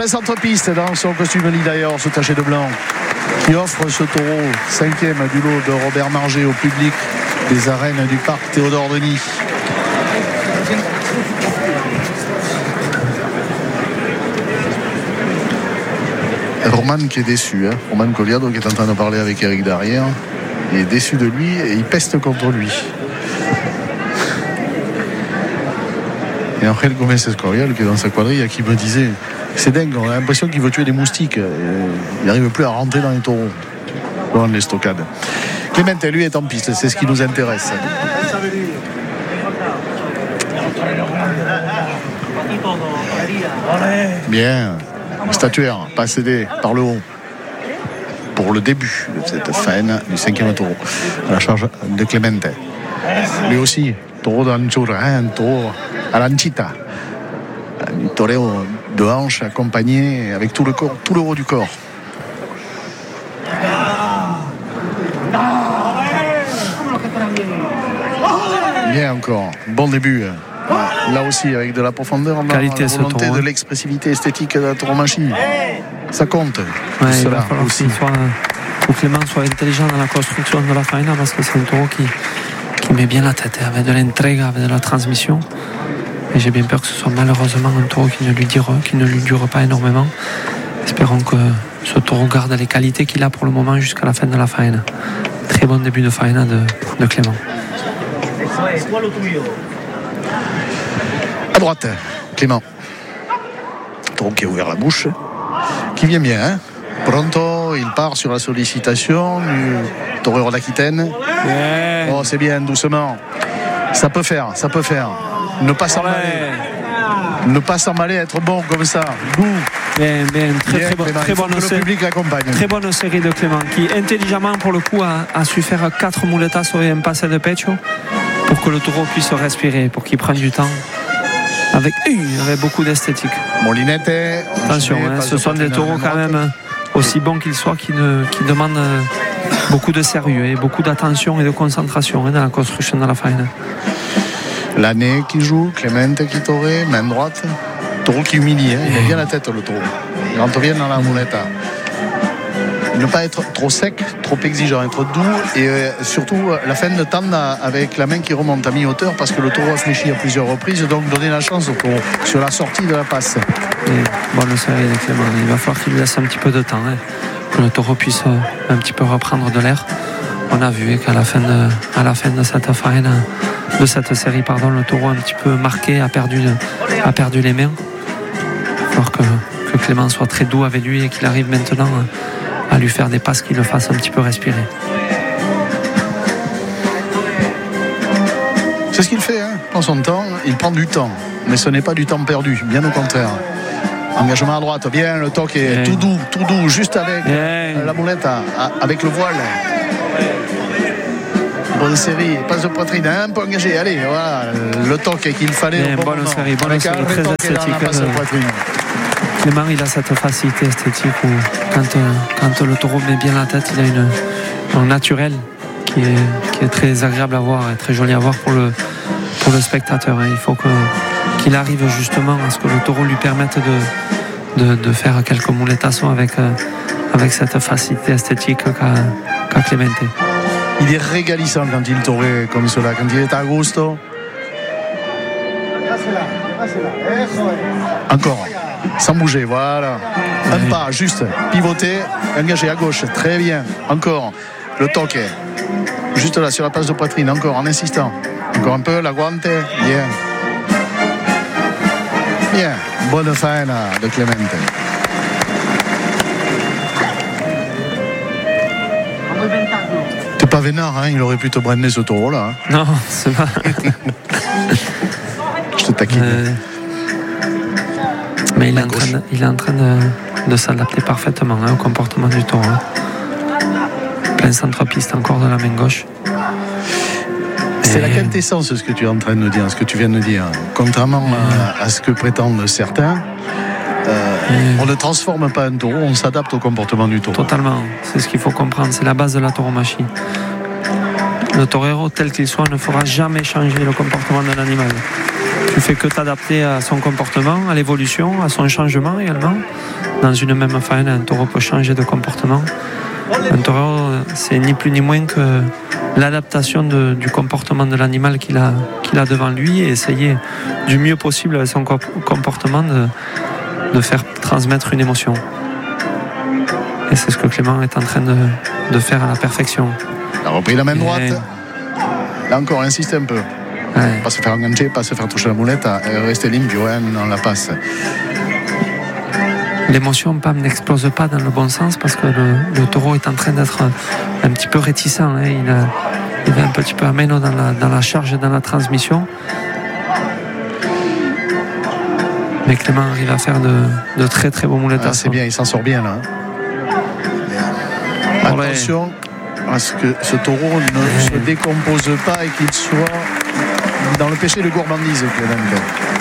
plein centre-piste dans son costume lit d'ailleurs, ce taché de blanc, qui offre ce taureau 5e du lot de Robert Margé au public des arènes du parc Théodore Denis. Roman qui est déçu, hein. Roman Colliado qui est en train de parler avec Eric derrière. Il est déçu de lui et il peste contre lui. Et Angel Gomez Escorial qui est dans sa quadrille qui me disait c'est dingue, on a l'impression qu'il veut tuer des moustiques. Il n'arrive plus à rentrer dans les taureaux, dans les stockades. Clemente lui est en piste, c'est ce qui nous intéresse. Bien, statuaire, pas cédé par le haut pour le début de cette faine du 5e taureau à la charge de Clemente. Lui aussi, taureau d'Anchura, un taureau à l'Anchita, un torero de hanche accompagné avec tout le corps, tout le haut du corps. Bien encore, bon début. Là aussi avec de la profondeur, qualité, la volonté de l'expressivité esthétique de la tauromachie. Ça compte. Ouais, il va falloir aussi que Clément soit intelligent dans la construction de la faena, parce que c'est un taureau qui met bien la tête, avec de l'intrigue, avec de la transmission. Et j'ai bien peur que ce soit malheureusement un taureau qui ne lui dure pas énormément. Espérons que ce taureau garde les qualités qu'il a pour le moment jusqu'à la fin de la faena. Très bon début de faena de Clément. À droite, Clément. Taureau qui a ouvert la bouche, qui vient bien, hein. Pronto, il part sur la sollicitation du taureau d'Aquitaine. Yeah. Oh, c'est bien, doucement. Ça peut faire. Ne pas s'emballer, être bon comme ça. Goût. Bien, très bonne le public l'accompagne. Très bonne série de Clément, qui intelligemment pour le coup a su faire 4 muletas et un passe de pecho pour que le taureau puisse respirer, pour qu'il prenne du temps avec beaucoup d'esthétique. Molinette. Attention, ce sont des taureaux quand même aussi bons qu'ils soient, qui demandent beaucoup de sérieux et beaucoup d'attention et de concentration dans la construction de la faena. L'année qui joue, Clemente qui taurait, main droite. Taureau qui humilie, il a bien la tête le taureau. Il rentre bien dans la muleta. Ne pas être trop sec, trop exigeant, être doux et surtout la fin de temps avec la main qui remonte à mi-hauteur parce que le taureau a fléchi à plusieurs reprises, donc donner la chance au taureau sur la sortie de la passe. Bonne série de Clément, il va falloir qu'il lui laisse un petit peu de temps, que le taureau puisse un petit peu reprendre de l'air. On a vu qu'à la fin de cette faena, de cette série, le taureau un petit peu marqué a perdu les mains. Il va falloir que Clément soit très doux avec lui et qu'il arrive maintenant à lui faire des passes qui le fassent un petit peu respirer. C'est ce qu'il fait, dans son temps, il prend du temps, mais ce n'est pas du temps perdu, bien au contraire. Engagement à droite, bien, le toque est tout doux, juste avec la moulette, avec le voile. Bonne série, passe de poitrine, un peu engagé, allez, voilà, le toque qu'il fallait. Bonne série, très esthétique. Clément, il a cette facilité esthétique où quand le taureau met bien la tête, il a un naturel qui est très agréable à voir et très joli à voir pour le spectateur. Il faut qu'il arrive justement à ce que le taureau lui permette de faire quelques muletasons avec cette facilité esthétique qu'a Clemente. Il est régalissant quand il taurait comme cela, quand il est à gusto. Encore, sans bouger, voilà. Un pas, juste, pivoter, engagé à gauche, très bien. Encore, le toque, juste là sur la place de poitrine, encore en insistant. Encore un peu, la guante, bien. Bien, bonne faena de Clemente. T'es pas vénard, il aurait pu te brander ce taureau-là. Non, c'est pas. Je te taquine. Mais il est en train de s'adapter parfaitement au comportement du taureau. Plein centre-piste encore de la main gauche. C'est la quintessence ce que tu es en train de dire, ce que tu viens de dire. Contrairement à ce que prétendent certains, on ne transforme pas un taureau, on s'adapte au comportement du taureau. Totalement, c'est ce qu'il faut comprendre, c'est la base de la tauromachie. Le torero tel qu'il soit ne fera jamais changer le comportement d'un animal. tu fais que t'adapter à son comportement, à l'évolution, à son changement également. Dans une même faine, un taureau peut changer de comportement. Un taureau, c'est ni plus ni moins que l'adaptation du comportement de l'animal qu'il a devant lui et essayer du mieux possible avec son comportement de faire transmettre une émotion. Et c'est ce que Clément est en train de faire à la perfection. Il a repris la main droite. Là encore, insiste un peu. Ouais. Pas se faire engager, pas se faire toucher la moulette, rester limpio, on la passe. L'émotion n'explose pas dans le bon sens parce que le taureau est en train d'être un petit peu réticent. Hein. Il est un petit peu amène dans la charge et dans la transmission. Mais Clément arrive à faire de très très beaux moulettes. C'est bien, il s'en sort bien là. Attention à ce que ce taureau ne se décompose pas et qu'il soit dans le péché de gourmandise, Clément.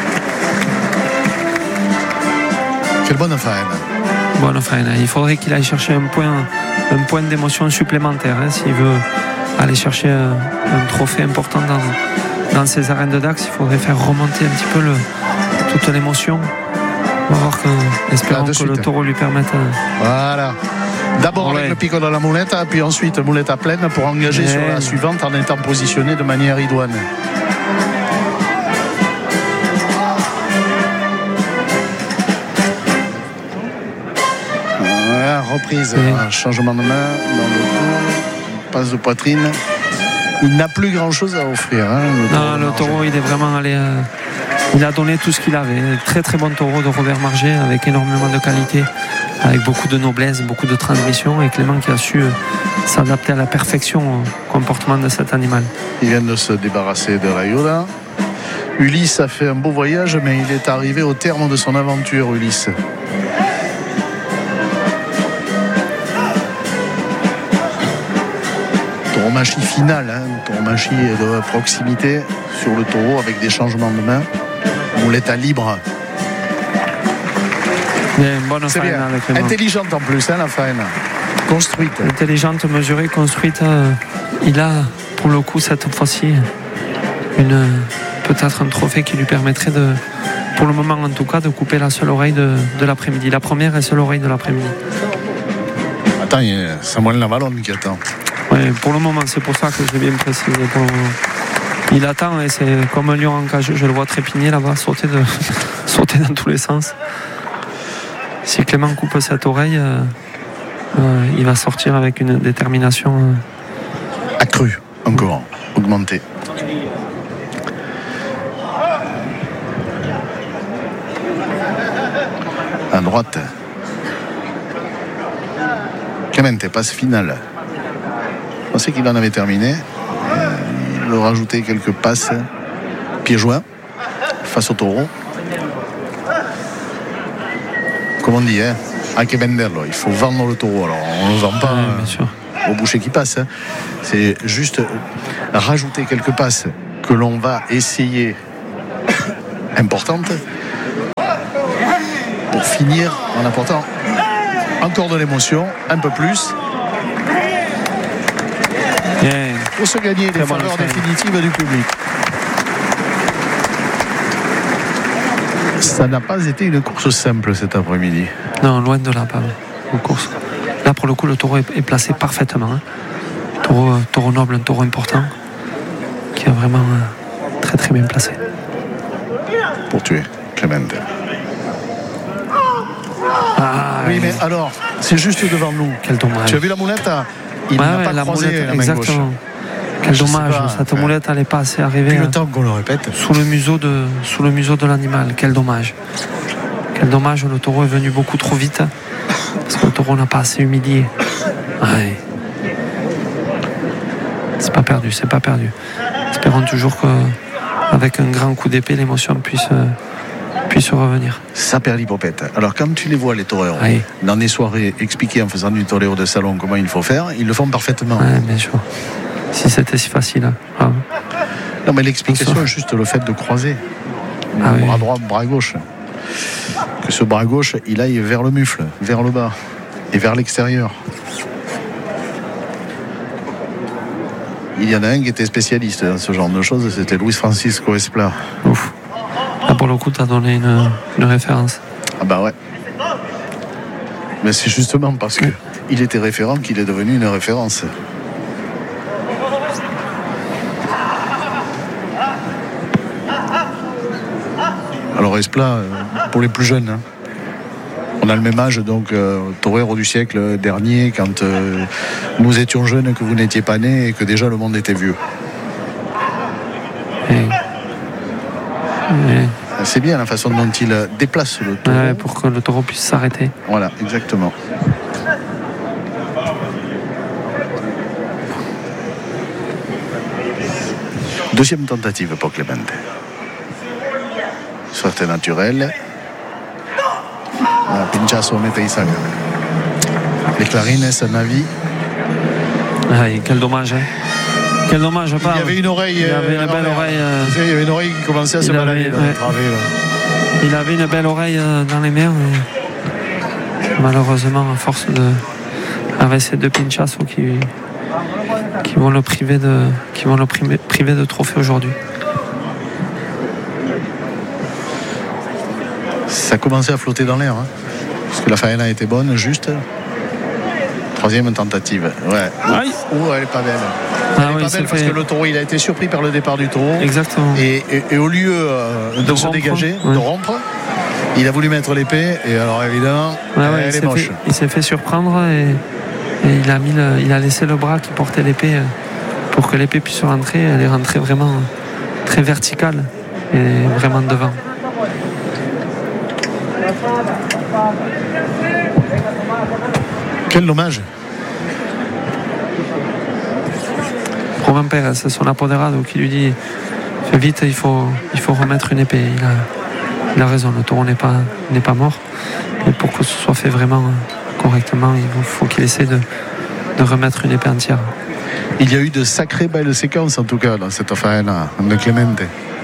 Quelle bonne faine. Bonne faine. Il faudrait qu'il aille chercher un point d'émotion supplémentaire s'il veut aller chercher un trophée important dans ces arènes de Dax. Il faudrait faire remonter un petit peu toute l'émotion. On va voir espérons que le taureau lui permette. Voilà. D'abord avec le pico de la moulette, puis ensuite moulette à pleine pour engager sur la suivante en étant positionné de manière idoine. Reprise, changement de main dans le dos, passe de poitrine. Il n'a plus grand chose à offrir. Le taureau, il est vraiment allé. Il a donné tout ce qu'il avait. Très très bon taureau de Robert Marger avec énormément de qualité, avec beaucoup de noblesse, beaucoup de transmission. Et Clément qui a su s'adapter à la perfection au comportement de cet animal. Il vient de se débarrasser de Rayola. Ulysse a fait un beau voyage, mais il est arrivé au terme de son aventure, Ulysse. Tauromachie finale, tauromachie de proximité sur le taureau avec des changements de main. Moulette à libre. Bonne c'est bien. Intelligente en plus, la faine. Construite. Intelligente, mesurée, construite. Il a, pour le coup, cette fois-ci, peut-être un trophée qui lui permettrait pour le moment en tout cas, de couper la seule oreille de l'après-midi. La première et seule oreille de l'après-midi. Attends, il y a Samuel Lavalonne qui attend. Oui, pour le moment, c'est pour ça que j'ai bien précisé. Il attend et c'est comme un lion en cage. Je le vois trépigner là-bas, sauter dans tous les sens. Si Clément coupe cette oreille, il va sortir avec une détermination accrue, encore, augmentée. À droite. Clemente, passe finale. Je pensais qu'il en avait terminé. Il a rajouté quelques passes pieds joints face au taureau. Comme on dit, à venderlo. Il faut vendre le taureau. Alors on ne le vend pas au boucher qui passe. C'est juste rajouter quelques passes que l'on va essayer importantes pour finir en apportant encore de l'émotion, un peu plus. Pour se gagner les faveurs définitives du public. Ça n'a pas été une course simple cet après-midi. Non, loin de là, pas une course. Là, pour le coup, le taureau est placé parfaitement. Taureau noble, un taureau important, qui est vraiment très très bien placé. Pour tuer Clemente. Oui, mais alors, c'est juste devant nous. Quel dommage. Tu as vu la moulette? Il n'a pas croisé la main exactement. Gauche. Quel dommage, cette moulette n'allait pas assez arriver. Puis le temps qu'on le répète. Sous le museau de l'animal. Quel dommage. Quel dommage, le taureau est venu beaucoup trop vite. Parce que le taureau n'a pas assez humilié. Ouais. C'est pas perdu. Espérons toujours qu'avec un grand coup d'épée, l'émotion puisse revenir. Ça perd l'hypopète. Alors quand tu les vois, les toreros, dans des soirées expliquées en faisant du torero de salon comment il faut faire, ils le font parfaitement. Ouais, bien sûr. Si c'était si facile. Ah. Non, mais l'explication est juste le fait de croiser. Bras droit, bras gauche. Que ce bras gauche, il aille vers le mufle, vers le bas et vers l'extérieur. Il y en a un qui était spécialiste dans ce genre de choses, c'était Luis Francisco Espla. Ouf. pour le coup, tu as donné une référence. Ah bah ouais. Mais c'est justement parce qu'il était référent qu'il est devenu une référence. Alors Esplat, pour les plus jeunes, hein. On a le même âge, donc torero du siècle dernier, quand nous étions jeunes, que vous n'étiez pas nés et que déjà le monde était vieux. C'est bien la façon dont il déplace le taureau. Ouais, pour que le taureau puisse s'arrêter. Voilà, exactement. Deuxième tentative pour Clemente. Sorte naturelle. Pinchazo mette Isaac. Les clarines, ça navigue. Quel dommage, hein. Quel dommage, pas. Il y avait une oreille. Il y avait une belle oreille. Il y avait une oreille qui commençait à se balader dans les travées. Il avait une belle oreille dans les mers. Malheureusement, à force avec ces deux pinchassos qui vont le priver de trophée aujourd'hui. Ça commençait à flotter dans l'air, hein, parce que la faena était bonne, juste. Troisième tentative. Ouais. Elle est pas belle. Elle est pas belle parce que le taureau, il a été surpris par le départ du taureau. Exactement. Et au lieu de se dégager, de rompre, il a voulu mettre l'épée. Et alors évidemment, elle est moche. Il s'est fait surprendre et il a laissé le bras qui portait l'épée pour que l'épée puisse rentrer. Elle est rentrée vraiment très verticale et vraiment devant. Quel dommage. Romain Pérez, c'est son apoderado qui lui dit fais vite, il faut remettre une épée. Il a raison, le taureau n'est pas mort. Et pour que ce soit fait vraiment correctement, il faut qu'il essaie de remettre une épée entière. Il y a eu de sacrées belles séquences en tout cas dans cette faena de Clemente.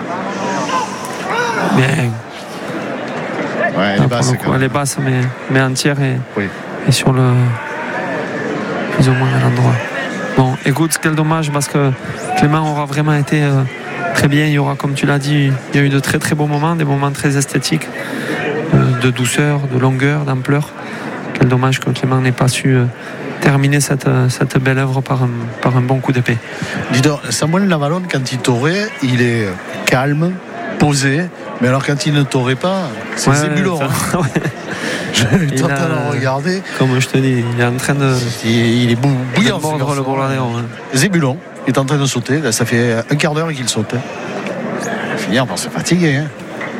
Bien. Ouais, elle est basse, mais entière et sur le plus ou moins à l'endroit. Bon, écoute, quel dommage parce que Clément aura vraiment été très bien. Il y aura, comme tu l'as dit, il y a eu de très très beaux moments, des moments très esthétiques, de douceur, de longueur, d'ampleur. Quel dommage que Clément n'ait pas su terminer cette belle œuvre par un bon coup d'épée. Dis donc, Samuel Lavalone, quand il taurait, il est calme, posé, mais alors quand il ne taurait pas, c'est Zébulon. Je suis en train de le regarder. Comme je te dis, il est en train de. Il est bouillant. De mordre le bourladéon. Zébulon est en train de sauter. Là, ça fait un quart d'heure qu'il saute. Il va finir par se fatiguer. Hein.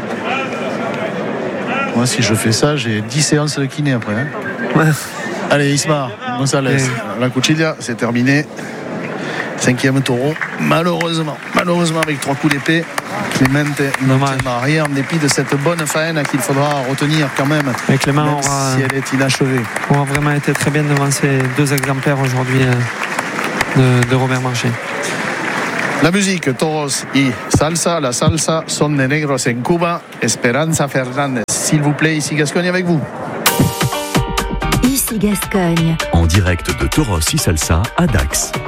Moi, si je fais ça, j'ai 10 séances de kiné après. Hein. Ouais. Allez, Isma Gonzalez. La cuchilla, c'est terminé. 5e taureau. Malheureusement, avec 3 coups d'épée, Clemente ne tiendra rien en dépit de cette bonne faena qu'il faudra retenir quand même. Et Clément si elle est inachevée. Aura vraiment été très bien devant ces 2 exemplaires aujourd'hui de Robert Marché. La musique, toros y salsa. La salsa son de negros en Cuba. Esperanza Fernández. S'il vous plaît, ici Gascogne avec vous. Ici Gascogne. En direct de Toros y Salsa à Dax.